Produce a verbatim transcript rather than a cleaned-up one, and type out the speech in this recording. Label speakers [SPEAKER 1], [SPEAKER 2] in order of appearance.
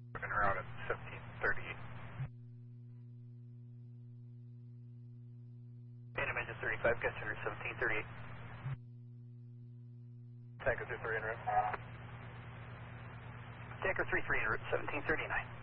[SPEAKER 1] En route at seventeen thirty-eight. Phantom engine thirty-five, gust center seventeen thirty-eight. Tanker three three en route. Tanker three three en route, seventeen thirty-nine.